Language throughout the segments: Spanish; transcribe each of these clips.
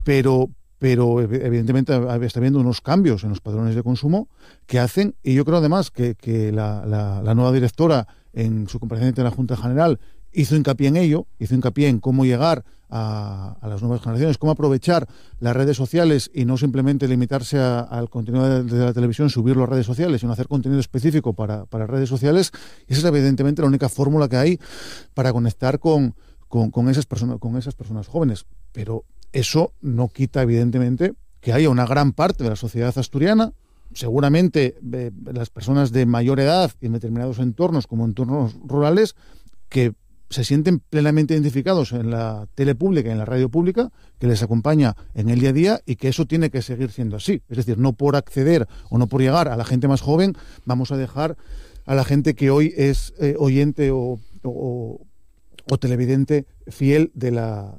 pero evidentemente está habiendo unos cambios en los patrones de consumo que hacen, y yo creo además que la nueva directora en su comparecencia en la Junta General hizo hincapié en ello, hizo hincapié en cómo llegar a las nuevas generaciones, cómo aprovechar las redes sociales y no simplemente limitarse al contenido de la televisión, subirlo a redes sociales, sino hacer contenido específico para redes sociales. Y esa es evidentemente la única fórmula que hay para conectar con esas personas jóvenes. Pero eso no quita evidentemente que haya una gran parte de la sociedad asturiana, seguramente las personas de mayor edad y en determinados entornos como entornos rurales, que se sienten plenamente identificados en la tele pública y en la radio pública, que les acompaña en el día a día, y que eso tiene que seguir siendo así. Es decir, no por acceder o no por llegar a la gente más joven vamos a dejar a la gente que hoy es oyente o televidente fiel de la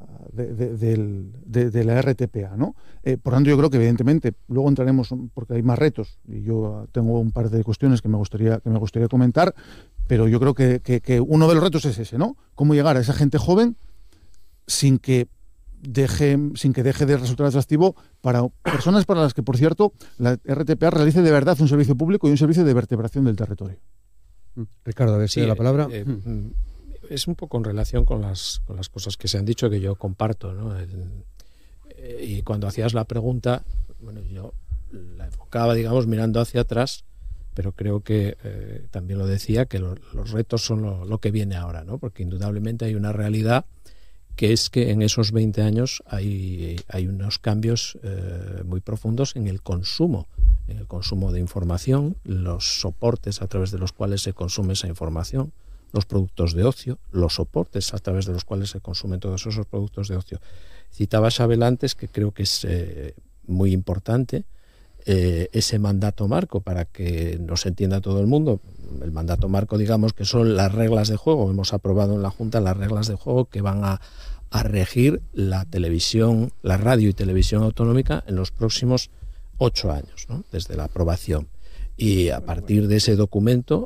RTPA, ¿no? Por tanto, yo creo que evidentemente luego entraremos, porque hay más retos, y yo tengo un par de cuestiones que me gustaría comentar, pero yo creo que uno de los retos es ese, ¿no? Cómo llegar a esa gente joven sin que deje de resultar atractivo para personas para las que, por cierto, la RTPA realice de verdad un servicio público y un servicio de vertebración del territorio. Ricardo, a ver si la palabra. Es un poco en relación con las cosas que se han dicho que yo comparto, ¿no? Y cuando hacías la pregunta, bueno, yo la enfocaba, digamos, mirando hacia atrás, pero creo que también lo decía, que los retos son lo que viene ahora, ¿no? Porque indudablemente hay una realidad que es que en esos 20 años hay unos cambios muy profundos en el consumo de información, los soportes a través de los cuales se consume esa información, los productos de ocio, los soportes a través de los cuales se consumen todos esos productos de ocio. Citaba Xabel antes, que creo que es muy importante, ese mandato marco, para que nos entienda todo el mundo. El mandato marco, digamos, que son las reglas de juego. Hemos aprobado en la Junta las reglas de juego que van a regir la televisión, la radio y televisión autonómica en los próximos 8 años, ¿no? Desde la aprobación. Y a partir de ese documento,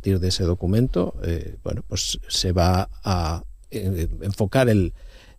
bueno, pues se va a enfocar el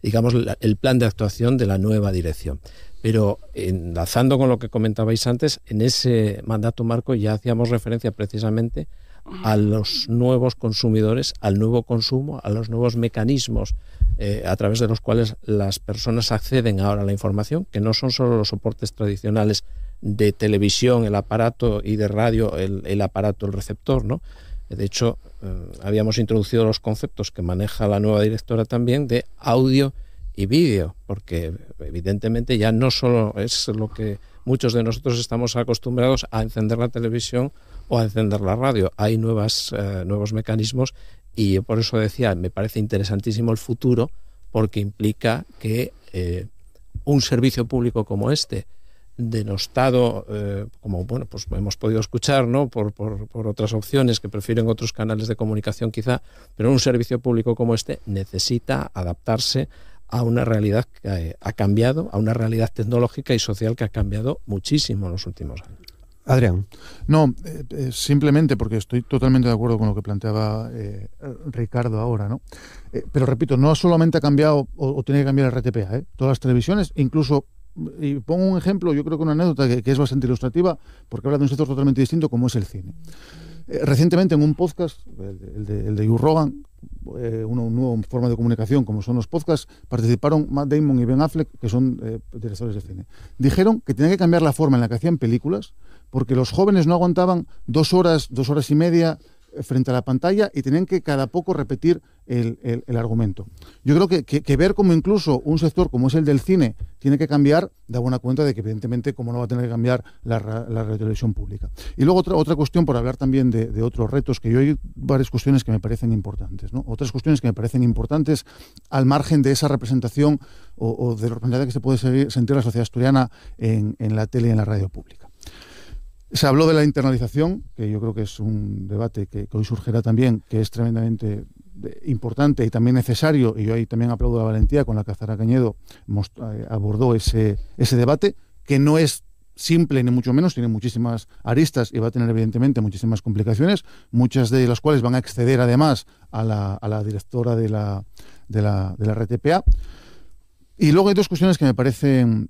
plan de actuación de la nueva dirección. Pero enlazando con lo que comentabais antes, en ese mandato marco ya hacíamos referencia precisamente a los nuevos consumidores, al nuevo consumo, a los nuevos mecanismos a través de los cuales las personas acceden ahora a la información, que no son solo los soportes tradicionales de televisión, el aparato, y de radio, el aparato, el receptor, ¿no? De hecho, habíamos introducido los conceptos que maneja la nueva directora también de audio y vídeo, porque evidentemente ya no solo es lo que muchos de nosotros estamos acostumbrados a encender la televisión o a encender la radio. Hay nuevos mecanismos, y por eso decía, me parece interesantísimo el futuro, porque implica que un servicio público como este, denostado, como bueno, pues hemos podido escuchar, ¿no? por otras opciones que prefieren otros canales de comunicación quizá, pero un servicio público como este necesita adaptarse a una realidad que ha cambiado, a una realidad tecnológica y social que ha cambiado muchísimo en los últimos años. Adrián. No, simplemente porque estoy totalmente de acuerdo con lo que planteaba Ricardo ahora, ¿no? Pero repito, no solamente ha cambiado o tiene que cambiar el RTPA, todas las televisiones, incluso, y pongo un ejemplo, yo creo que una anécdota que es bastante ilustrativa, porque habla de un sector totalmente distinto como es el cine. Recientemente en un podcast, el de Joe Rogan, una nueva forma de comunicación como son los podcasts, participaron Matt Damon y Ben Affleck, que son directores de cine. Dijeron que tenían que cambiar la forma en la que hacían películas, porque los jóvenes no aguantaban 2 horas y media frente a la pantalla y tenían que cada poco repetir el argumento. Yo creo que ver cómo incluso un sector como es el del cine tiene que cambiar, da buena cuenta de que evidentemente como no va a tener que cambiar la radiotelevisión pública. Y luego otra cuestión, por hablar también de otros retos, que yo hay varias cuestiones que me parecen importantes, ¿no? Otras cuestiones que me parecen importantes al margen de esa representación o de la representación que se puede sentir la sociedad asturiana en la tele y en la radio pública. Se habló de la internalización, que yo creo que es un debate que hoy surgirá también, que es tremendamente importante y también necesario, y yo ahí también aplaudo la valentía con la que Azara Cañedo abordó ese debate, que no es simple ni mucho menos, tiene muchísimas aristas y va a tener evidentemente muchísimas complicaciones, muchas de las cuales van a exceder además a la directora de la RTPA. Y luego hay dos cuestiones que me parecen